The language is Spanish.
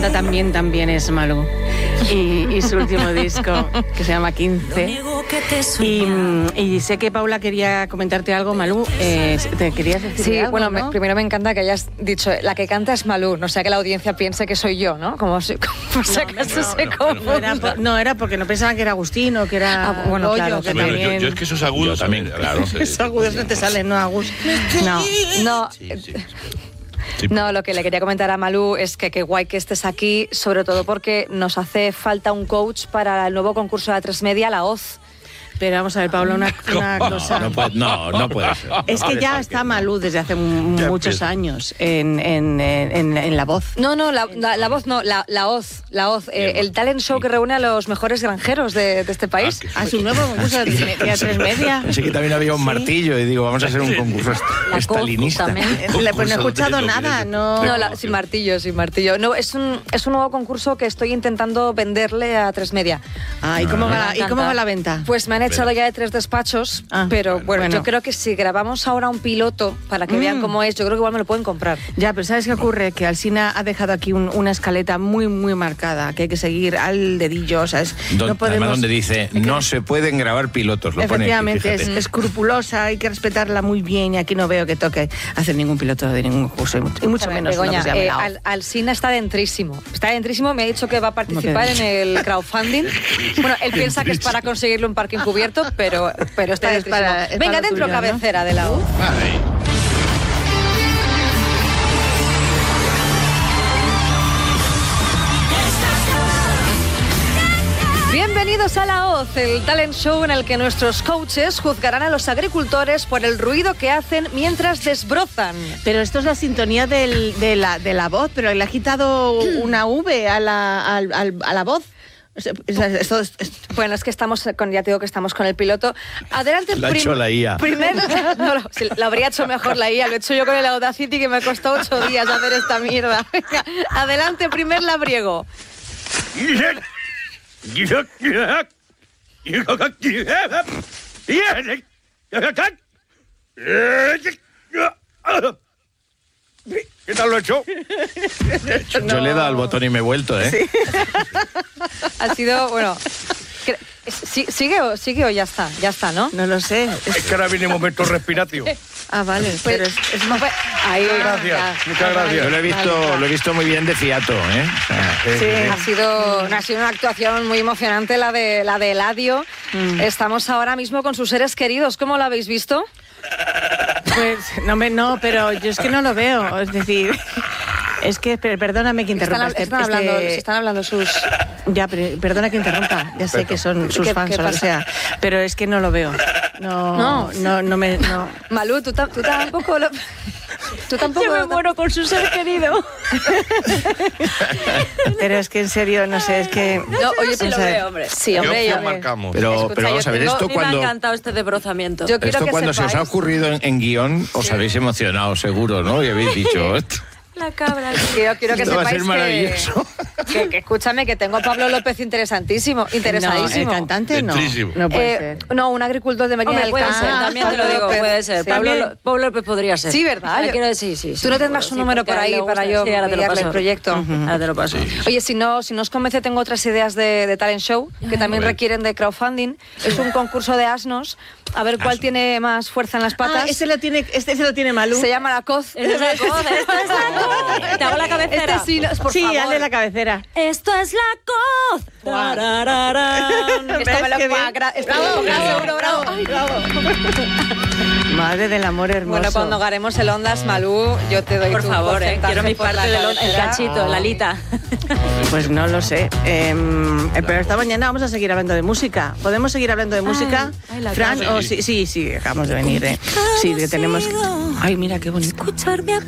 canta también es Malú. Y su último disco, que se llama 15. Y sé que Paula quería comentarte algo, Malú. ¿Te querías decir sí, algo? Bueno, ¿no? Primero me encanta que hayas dicho, la que canta es Malú, no sea que la audiencia piense que soy yo, ¿no? Como si acaso se confunda. No, era porque no pensaban que era Agustín o que era bueno, Goyo, claro, que Bueno, también... yo es que esos agudos también, claro. Esos agudos no te salen, ¿no, Agus? No. No, lo que le quería comentar a Malú es que qué guay que estés aquí, sobre todo porque nos hace falta un coach para el nuevo concurso de A3 Media, La Hoz. Pero vamos a ver, Paula, una cosa. No puede ser. Es que ya está Malú desde hace muchos años en La Voz. No, la voz no, la Hoz. El talent show que reúne a los mejores granjeros de este país. A su nuevo concurso de A3 Media. Pensé que también había un martillo y digo, vamos a hacer un concurso estalinista. también. Pues no he escuchado nada, no. Sin martillo. No, es un nuevo concurso que estoy intentando venderle a A3 Media. ¿Y cómo va la venta? Pues me han echado ya de 3 despachos, pero bueno, yo creo que si grabamos ahora un piloto para que vean cómo es, yo creo que igual me lo pueden comprar. Ya, pero ¿sabes qué ocurre? Que Alsina ha dejado aquí una escaleta muy, muy marcada, que hay que seguir al dedillo, ¿sabes? No podemos... Además, donde dice, no se pueden grabar pilotos, lo pone aquí, efectivamente, es escrupulosa, hay que respetarla muy bien, y aquí no veo que toque hacer ningún piloto de ningún curso, y mucho menos Begoña, uno que se llame La Voz. Alsina está dentrísimo, me ha dicho que va a participar en el crowdfunding. Bueno, él piensa que es para conseguirle un parking cubierto, pero está dentrísimo. Venga, dentro, tuyo, cabecera, ¿no? De La Voz. Bienvenidos a La Hoz, el talent show en el que nuestros coaches juzgarán a los agricultores por el ruido que hacen mientras desbrozan. Pero esto es la sintonía de la voz, pero le ha quitado una V a la voz. Bueno, es que ya te digo que estamos con el piloto. Adelante, lo ha hecho la IA. Lo habría hecho mejor la IA. Lo he hecho yo con el Audacity, que me costó 8 días hacer esta mierda. Venga, adelante, primer labriego. ¿Qué tal lo he hecho? Yo le he dado al botón y me he vuelto, ¿eh? Sí. Ha sido, bueno... ¿Sigue o ya está, ¿no? No lo sé. Es que ahora viene momento respiratorio. Vale. Pues, pero ahí, muchas gracias. Yo lo he visto muy bien de fiato, ¿eh? Sí. Ha sido una actuación muy emocionante la de Eladio. Estamos ahora mismo con sus seres queridos. ¿Cómo lo habéis visto? Pues no, pero yo es que no lo veo. Es decir, es que perdóname que interrumpa. Están hablando sus... Ya, pero perdona que interrumpa. Ya sé que son sus fans o lo que sea, pero es que no lo veo. No. Malú, tú tampoco lo... Tú tampoco... Yo me muero con su ser querido. Pero es que en serio, no sé, es que... No, oye, sí lo veo, hombre. Sí, hombre. ¿Qué marcamos? Pero vamos a ver, esto me ha encantado este desbrozamiento. Esto cuando se os ha ocurrido en guión, os habéis emocionado seguro, ¿no? Y habéis dicho... La cabra. Quiero que Esto va a sepáis ser maravilloso. que escúchame, que tengo a Pablo López interesadísimo. No, el cantante no. No puede ser. No, un agricultor de Medina del Puede Campo. ser, también te lo digo, puede ser. Sí. Pablo López podría ser. Sí, ¿verdad? Quiero decir, sí. Tú no tendrás un número por ahí para yo enviarle el proyecto. Ahora te lo paso. Oye, si no os convence, tengo otras ideas de talent show que también requieren de crowdfunding. Es un concurso de asnos. A ver cuál tiene más fuerza en las patas. Ese lo tiene Malú. Se llama La Hoz. Esto es la coz. Te hago la cabecera. Sí, por favor. Hazle la cabecera. Esto es la coz. Esto me lo bravo. Madre del amor hermoso. Bueno, cuando ganemos el Ondas, Malú, yo te doy Por tu favor, porcentaje quiero mi por parte la del cachito, la alita. Pues no lo sé. Pero esta mañana vamos a seguir hablando de música. ¿Podemos seguir hablando de música? Fran, sí, acabamos de venir. Sí, que tenemos... Ay, mira qué bonito.